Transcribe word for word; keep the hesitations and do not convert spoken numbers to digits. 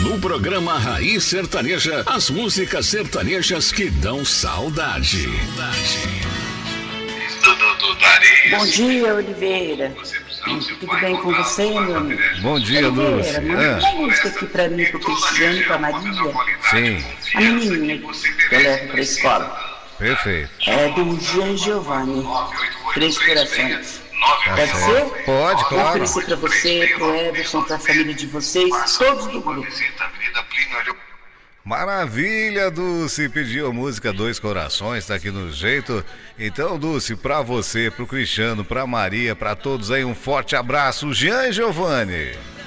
No programa Raiz Sertaneja, as músicas sertanejas que dão saudade. Bom dia, Oliveira. Tudo bem com você, meu amigo? Bom dia, Lúcia. Oliveira, manda uma música aqui pra mim, pro Cristiano e pra Maria. Sim, A menininha que eu levo pra escola. perfeito. É do Jean Giovanni. Três corações. Tá Pode certo. ser? Pode, Vou claro. oferecer pra você, pro Everson, pra família de vocês, todos do grupo. Maravilha, Dulce, pediu a música Dois Corações, tá aqui no jeito. Então, Dulce, pra você, pro Cristiano, pra Maria, pra todos aí, um forte abraço, Jean Giovanni.